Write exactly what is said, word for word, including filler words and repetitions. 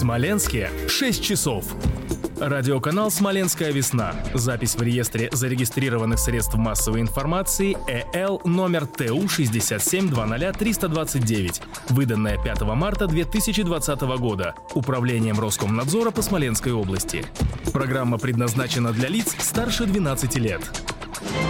Смоленске шесть часов. Радиоканал «Смоленская весна». Запись в реестре зарегистрированных средств массовой информации Э Л номер Т У шестьдесят семь двадцать триста двадцать девять, выданная пятого марта две тысячи двадцатого года Управлением Роскомнадзора по Смоленской области. Программа предназначена для лиц старше двенадцати лет.